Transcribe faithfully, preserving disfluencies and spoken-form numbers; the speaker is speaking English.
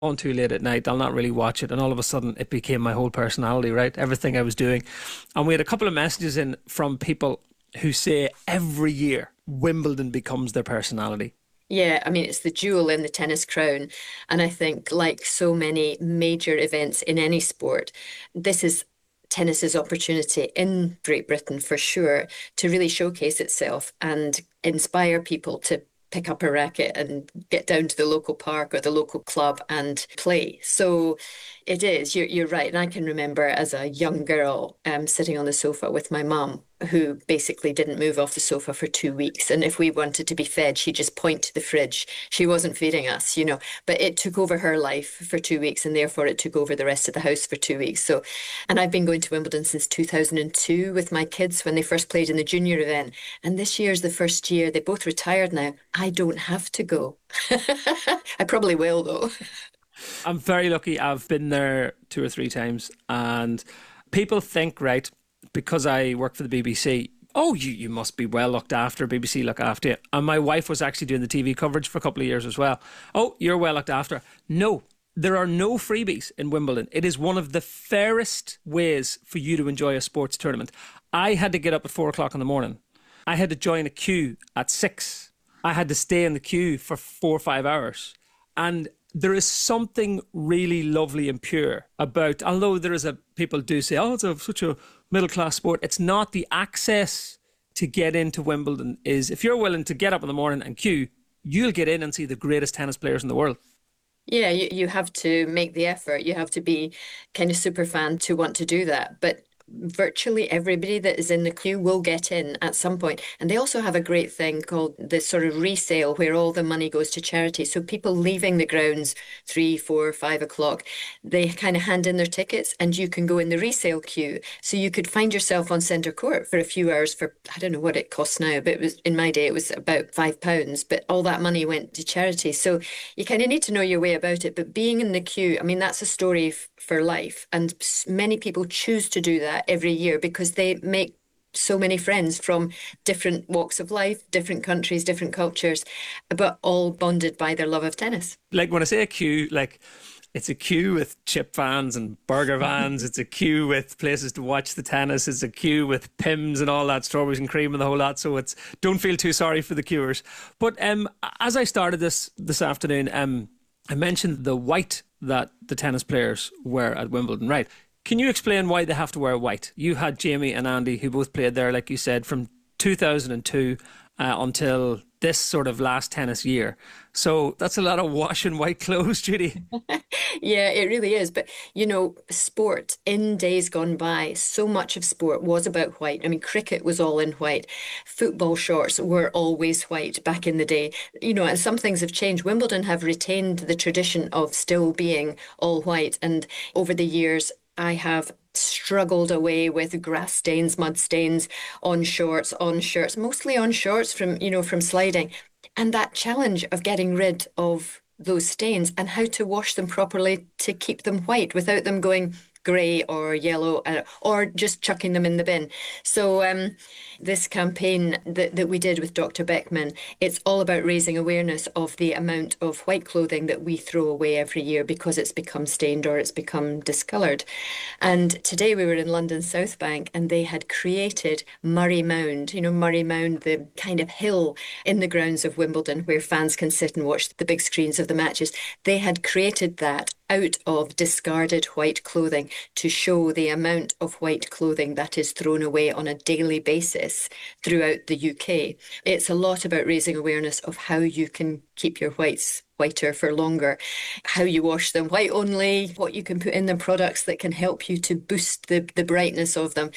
on too late at night, I'll not really watch it. And all of a sudden, it became my whole personality, right? Everything I was doing. And we had a couple of messages in from people who say every year Wimbledon becomes their personality. Yeah, I mean, it's the jewel in the tennis crown. And I think, like so many major events in any sport, this is tennis's opportunity in Great Britain for sure to really showcase itself and inspire people to pick up a racket and get down to the local park or the local club and play. So it is, you're, you're right. And I can remember as a young girl um, sitting on the sofa with my mum, who basically didn't move off the sofa for two weeks. And if we wanted to be fed, she'd just point to the fridge. She wasn't feeding us, you know, but it took over her life for two weeks and therefore it took over the rest of the house for two weeks. So, and I've been going to Wimbledon since two thousand two with my kids when they first played in the junior event. And this year's the first year, they both retired now. I don't have to go. I probably will though. I'm very lucky. I've been there two or three times, and people think, right, because I work for the B B C, oh, you, you must be well looked after. B B C look after you. And my wife was actually doing the T V coverage for a couple of years as well. Oh, you're well looked after. No, there are no freebies in Wimbledon. It is one of the fairest ways for you to enjoy a sports tournament. I had to get up at four o'clock in the morning. I had to join a queue at six. I had to stay in the queue for four or five hours. And there is something really lovely and pure about, although there is a, people do say, oh, it's a, such a middle class sport. It's not. The access to get into Wimbledon is, if you're willing to get up in the morning and queue, you'll get in and see the greatest tennis players in the world. Yeah, you, you have to make the effort. You have to be kind of super fan to want to do that. But virtually everybody that is in the queue will get in at some point. And they also have a great thing called the sort of resale where all the money goes to charity. So people leaving the grounds three, four, five o'clock, they kind of hand in their tickets and you can go in the resale queue. So you could find yourself on centre court for a few hours for, I don't know what it costs now, but it was in my day, it was about five pounds, but all that money went to charity. So you kind of need to know your way about it. But being in the queue, I mean, that's a story f- for life. And many people choose to do that every year because they make so many friends from different walks of life, different countries, different cultures, but all bonded by their love of tennis. Like when I say a queue, like it's a queue with chip vans and burger vans. It's a queue with places to watch the tennis. It's a queue with Pimm's and all that, strawberries and cream and the whole lot. So it's, don't feel too sorry for the queuers. But um, as I started this this afternoon, um, I mentioned the white that the tennis players wear at Wimbledon, right? Can you explain why they have to wear white? You had Jamie and Andy who both played there, like you said, from two thousand two uh, until this sort of last tennis year. So that's a lot of washing white clothes, Judy. Yeah, it really is. But, you know, sport in days gone by, so much of sport was about white. I mean, cricket was all in white. Football shorts were always white back in the day. You know, and some things have changed. Wimbledon have retained the tradition of still being all white. And over the years, I have struggled away with grass stains, mud stains on shorts, on shirts, mostly on shorts from, you know, from sliding. And that challenge of getting rid of those stains and how to wash them properly to keep them white without them going grey or yellow uh, or just chucking them in the bin. So um, this campaign that, that we did with Doctor Beckman, it's all about raising awareness of the amount of white clothing that we throw away every year because it's become stained or it's become discoloured. And today we were in London South Bank and they had created Murray Mound, you know, Murray Mound, the kind of hill in the grounds of Wimbledon where fans can sit and watch the big screens of the matches. They had created that out of discarded white clothing to show the amount of white clothing that is thrown away on a daily basis throughout the U K. It's a lot about raising awareness of how you can keep your whites whiter for longer, how you wash them white only, what you can put in them, products that can help you to boost the, the brightness of them.